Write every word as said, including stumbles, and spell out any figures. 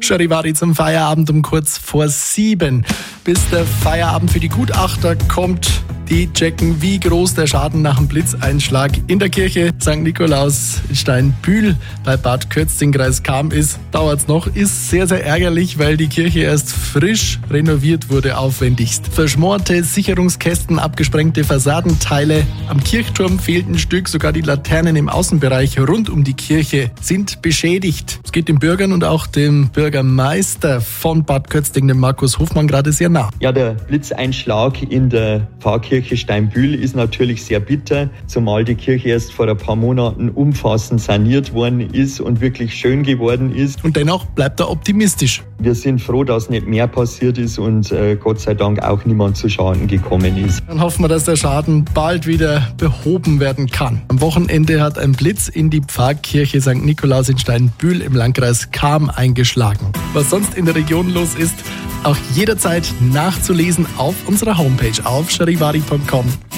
Charivari zum Feierabend um kurz vor sieben. Bis der Feierabend für die Gutachter kommt, die checken, wie groß der Schaden nach dem Blitzeinschlag in der Kirche Sankt Nikolaus in Steinbühl bei Bad Kötzting, Kreis Cham ist. Dauert's noch, ist sehr, sehr ärgerlich, weil die Kirche erst frisch renoviert wurde, aufwendigst. Verschmorte Sicherungskästen, abgesprengte Fassadenteile. Am Kirchturm fehlt ein Stück, sogar die Laternen im Außenbereich rund um die Kirche sind beschädigt. Es geht den Bürgern und auch dem Bürgermeister von Bad Kötzting, dem Markus Hofmann, gerade sehr nah. Ja, der Blitzeinschlag in der Pfarrkirche Steinbühl ist natürlich sehr bitter, zumal die Kirche erst vor ein paar Monaten umfassend saniert worden ist und wirklich schön geworden ist. Und dennoch bleibt er optimistisch. Wir sind froh, dass nicht mehr passiert ist und äh, Gott sei Dank auch niemand zu Schaden gekommen ist. Dann hoffen wir, dass der Schaden bald wieder behoben werden kann. Am Wochenende hat ein Blitz in die Pfarrkirche Sankt Nikolaus in Steinbühl im Landkreis Cham eingeschlagen. Was sonst in der Region los ist, auch jederzeit nachzulesen auf unserer Homepage auf charivari punkt com.